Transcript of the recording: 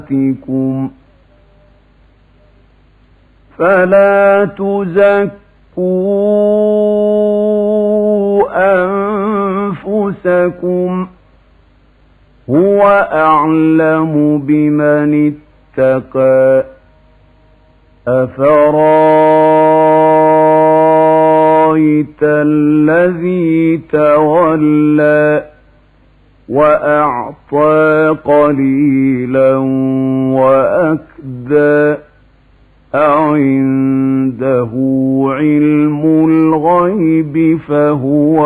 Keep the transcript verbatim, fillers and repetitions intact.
صلاتكم فلا تزكوا أنفسكم هو أعلم بمن اتقى أفرايت الذي تولى وأعطى قليلا وأكدى أعنده علم الغيب فهو